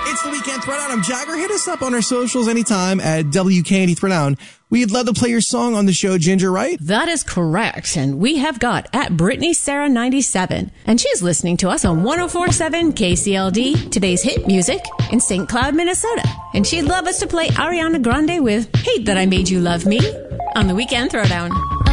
It's the Weekend Throwdown. I'm Jagger. Hit us up on our socials anytime at WKND Throwdown. We'd love to play your song on the show, Ginger, right? That is correct. And we have got at Brittany Sarah 97. And she's listening to us on 104.7 KCLD, today's hit music in St. Cloud, Minnesota. And she'd love us to play Ariana Grande with Hate That I Made You Love Me on the Weekend Throwdown.